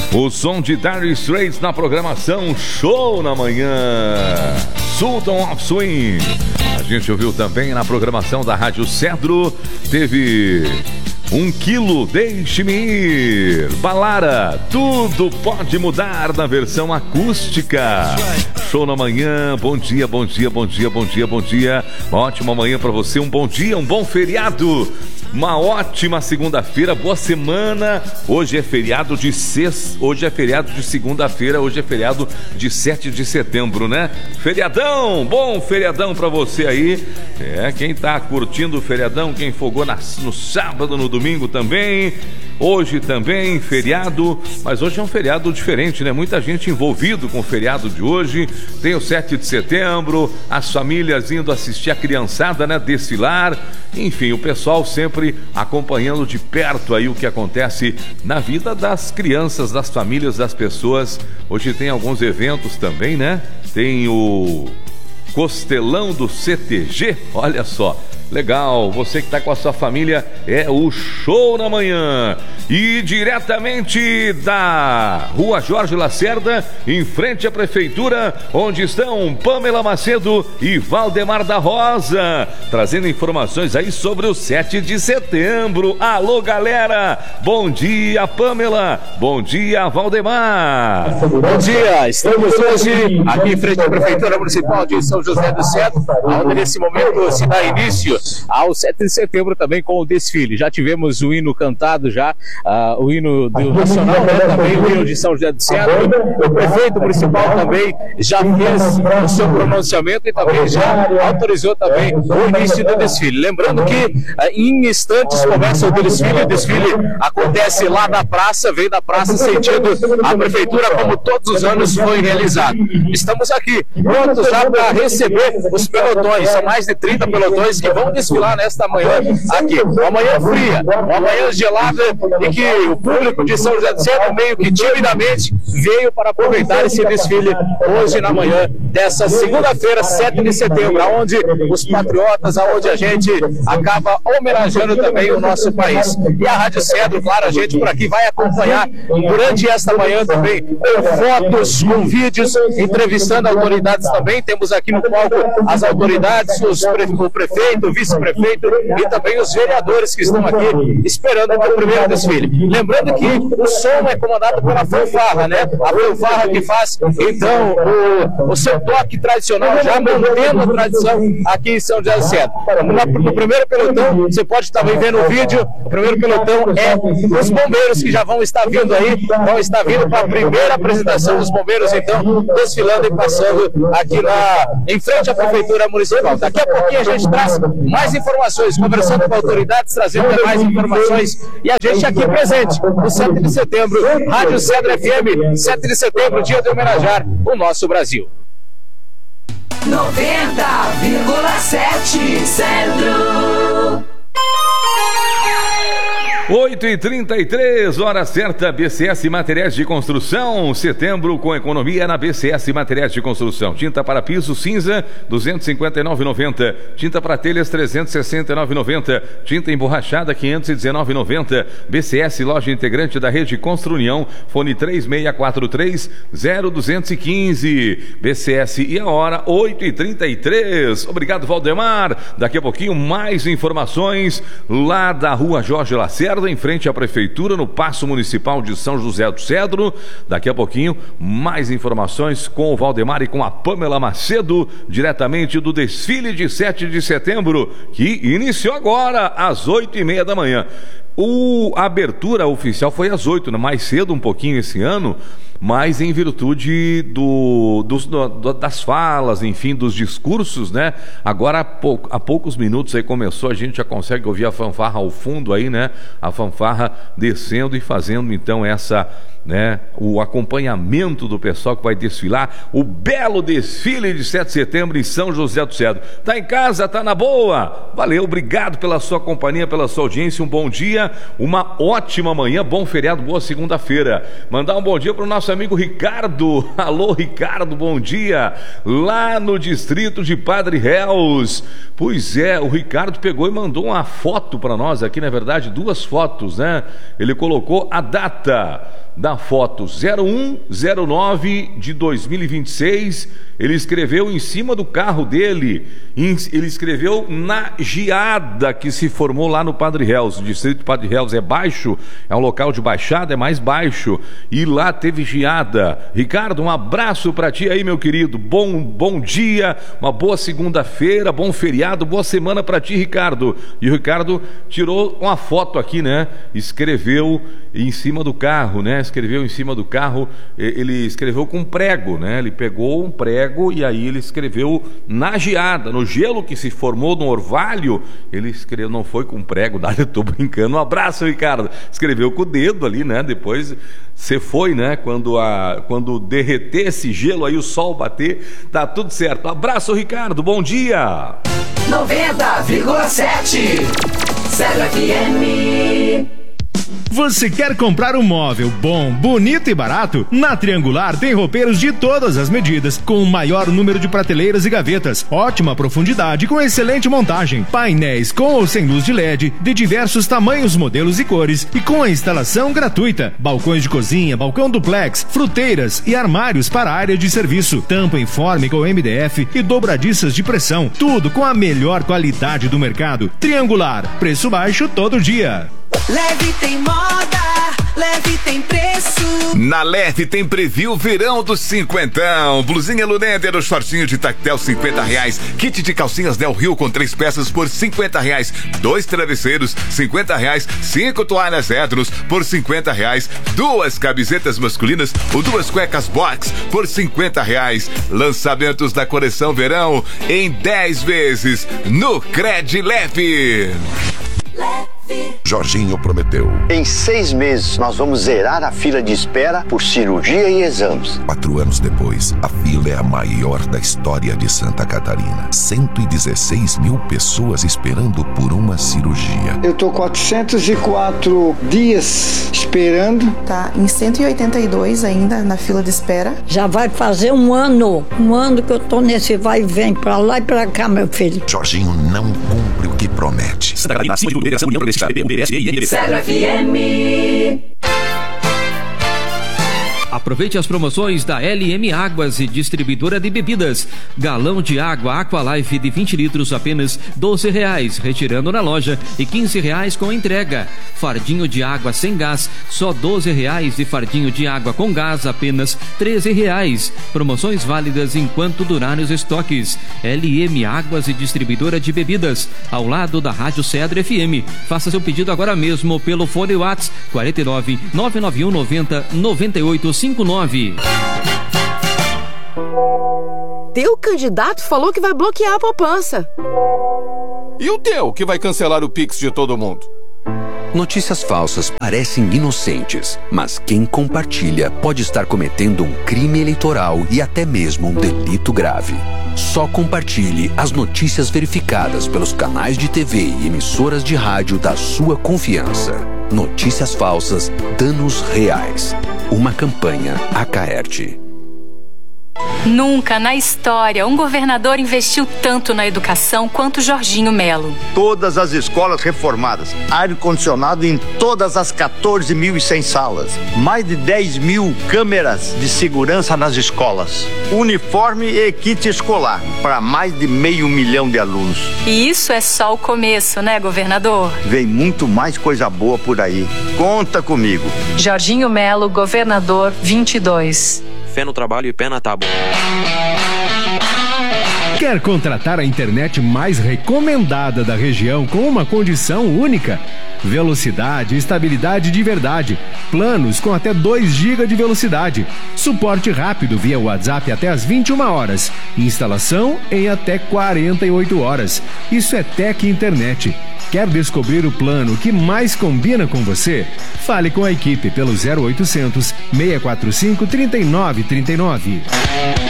O som de Dire Straits na programação Show na Manhã. Sultan of Swing. A gente ouviu também na programação da Rádio Cedro. Teve 1 quilo, deixe-me ir. Balara, tudo pode mudar na versão acústica. Show na Manhã, bom dia, bom dia, bom dia, bom dia, bom dia. Uma ótima manhã pra você, um bom dia, um bom feriado. Uma ótima segunda-feira, boa semana. Hoje é feriado de hoje é feriado de segunda-feira, hoje é feriado de 7 de setembro, né? Feriadão, bom feriadão pra você aí. Quem tá curtindo o feriadão, quem folgou no sábado, no domingo também. Hoje também feriado, mas hoje é um feriado diferente, né? Muita gente envolvido com o feriado de hoje. Tem o 7 de setembro, as famílias indo assistir a criançada, né? Desfilar. Enfim, o pessoal sempre acompanhando de perto aí o que acontece na vida das crianças, das famílias, das pessoas. Hoje tem alguns eventos também, né? Tem o Costelão do CTG, olha só. Legal, você que está com a sua família, é o Show na Manhã. E diretamente da Rua Jorge Lacerda, em frente à Prefeitura, onde estão Pamela Macedo e Valdemar da Rosa, trazendo informações aí sobre o 7 de setembro. Alô, galera! Bom dia, Pamela! Bom dia, Valdemar! Bom dia! Estamos hoje aqui em frente à Prefeitura Municipal de São José do Cedro, onde nesse momento se dá início ao 7 de setembro também com o desfile. Já tivemos o hino cantado já, o hino do Nacional, né? Também o hino de São José do Cedro. O prefeito municipal também já fez o seu pronunciamento e também já autorizou também o início do desfile. Lembrando que em instantes começa o desfile acontece lá da praça, vem da praça sentido a prefeitura, como todos os anos foi realizado. Estamos aqui prontos já para receber os pelotões, são mais de 30 pelotões que vão desfilar nesta manhã aqui. Uma manhã fria, uma manhã gelada e que o público de São José do Cedro meio que timidamente veio para aproveitar esse desfile hoje na manhã dessa segunda-feira, 7 de setembro, onde os patriotas, onde a gente acaba homenageando também o nosso país. E a Rádio Cedro, claro, a gente por aqui vai acompanhar durante esta manhã também com fotos, com vídeos, entrevistando autoridades também. Temos aqui no palco as autoridades, o prefeito, o vice-prefeito e também os vereadores que estão aqui esperando o primeiro desfile. Lembrando que o som é comandado pela fanfarra, né? A fanfarra que faz, então, o seu toque tradicional, já mantendo a tradição aqui em São José do Cedro. No primeiro pelotão, você pode também ver no vídeo, o primeiro pelotão é os bombeiros que já vão estar vindo aí, vão estar vindo para a primeira apresentação dos bombeiros, então, desfilando e passando aqui em frente à Prefeitura Municipal. Daqui a pouquinho a gente traz mais informações, conversando com autoridades, trazendo mais informações e a gente aqui presente no 7 de setembro, Rádio Cedro FM, 7 de setembro, dia de homenagear o nosso Brasil. 90,7 Cedro. 8h33, hora certa, BCS Materiais de Construção, setembro com economia na BCS Materiais de Construção. Tinta para piso cinza, R$ 259,90. Tinta para telhas, R$ 369,90. Tinta emborrachada, R$ 519,90. BCS, loja integrante da rede Construnião, fone 3643-0215. BCS e a hora, 8h33. Obrigado, Valdemar. Daqui a pouquinho, mais informações lá da Rua Jorge Lacerda, em frente à Prefeitura, no Paço Municipal de São José do Cedro. Daqui a pouquinho, mais informações com o Valdemar e com a Pamela Macedo, diretamente do desfile de 7 de setembro, que iniciou agora, às 8h30 da manhã. A abertura oficial foi às 8, né? Mais cedo um pouquinho esse ano, mas em virtude das falas, enfim, dos discursos, né? Agora há poucos minutos aí começou, a gente já consegue ouvir a fanfarra ao fundo aí, né? A fanfarra descendo e fazendo então o acompanhamento do pessoal que vai desfilar, o belo desfile de 7 de setembro em São José do Cedro. Tá em casa, tá na boa? Valeu, obrigado pela sua companhia, pela sua audiência, um bom dia, uma ótima manhã, bom feriado, boa segunda-feira. Mandar um bom dia para o nosso amigo Ricardo. Alô, Ricardo, bom dia, lá no distrito de Padre Réus. Pois é, o Ricardo pegou e mandou uma foto para nós aqui, na verdade, 2 fotos, né? Ele colocou a data da foto 0109 de 2026. Ele escreveu em cima do carro dele, ele escreveu na geada que se formou lá no Padre Reus. O distrito de Padre Reus é baixo, é um local de baixada, é mais baixo, e lá teve geada. Ricardo, um abraço pra ti aí, meu querido, bom dia, uma boa segunda-feira, bom feriado, boa semana pra ti, Ricardo. E o Ricardo tirou uma foto aqui, né, escreveu em cima do carro, né, ele escreveu com prego, né, ele pegou um prego e aí ele escreveu na geada, no gelo que se formou no orvalho. Ele escreveu, não foi com prego, nada, eu tô brincando. Um abraço, Ricardo. Escreveu com o dedo ali, né? Depois você foi, né? Quando derreter esse gelo aí, o sol bater, tá tudo certo. Um abraço, Ricardo, bom dia. 90,7 Zero FM. Você quer comprar um móvel bom, bonito e barato? Na Triangular tem roupeiros de todas as medidas, com o maior número de prateleiras e gavetas, ótima profundidade com excelente montagem, painéis com ou sem luz de LED, de diversos tamanhos, modelos e cores, e com a instalação gratuita. Balcões de cozinha, balcão duplex, fruteiras e armários para a área de serviço, tampa informe com MDF e dobradiças de pressão, tudo com a melhor qualidade do mercado. Triangular, preço baixo todo dia. Leve tem moda, Leve tem preço. Na Leve tem preview verão dos cinquentão. Blusinha Luneder ou shortinho de tactel R$50. Kit de calcinhas Del Rio com 3 peças por R$50. 2 travesseiros R$50. 5 toalhas Edros por R$50. 2 camisetas masculinas ou 2 cuecas box por R$50. Lançamentos da coleção verão em 10 vezes no Cred Leve. Jorginho prometeu. Em 6 meses, nós vamos zerar a fila de espera por cirurgia e exames. 4 anos depois, a fila é a maior da história de Santa Catarina. 116 mil pessoas esperando por uma cirurgia. Eu tô 404 dias esperando. Tá em 182 ainda na fila de espera. Já vai fazer um ano que eu tô nesse vai e vem pra lá e pra cá, meu filho. Jorginho não cumpre o que promete. Santa Catarina, acima de tudo, União Progressista, Zero FM. Aproveite as promoções da LM Águas e Distribuidora de Bebidas. Galão de água Aqualife de 20 litros apenas R$12, retirando na loja, e R$15 com entrega. Fardinho de água sem gás, só R$12, e fardinho de água com gás apenas R$13. Promoções válidas enquanto durarem os estoques. LM Águas e Distribuidora de Bebidas, ao lado da Rádio Cedro FM. Faça seu pedido agora mesmo pelo fone WhatsApp 49 991 90 98 59. Teu candidato falou que vai bloquear a poupança. E o teu, que vai cancelar o Pix de todo mundo? Notícias falsas parecem inocentes, mas quem compartilha pode estar cometendo um crime eleitoral e até mesmo um delito grave. Só compartilhe as notícias verificadas pelos canais de TV e emissoras de rádio da sua confiança. Notícias falsas, danos reais. Uma campanha Acaerte. Nunca na história um governador investiu tanto na educação quanto Jorginho Melo. Todas as escolas reformadas, ar-condicionado em todas as 14.100 salas, mais de 10 mil câmeras de segurança nas escolas, uniforme e kit escolar para mais de 500 mil de alunos. E isso é só o começo, né, governador? Vem muito mais coisa boa por aí. Conta comigo. Jorginho Melo, governador 22. Fé no trabalho e pé na tábua. Quer contratar a internet mais recomendada da região com uma condição única? Velocidade e estabilidade de verdade. Planos com até 2 GB de velocidade. Suporte rápido via WhatsApp até às 21 horas. Instalação em até 48 horas. Isso é Tec Internet. Quer descobrir o plano que mais combina com você? Fale com a equipe pelo 0800 645 3939.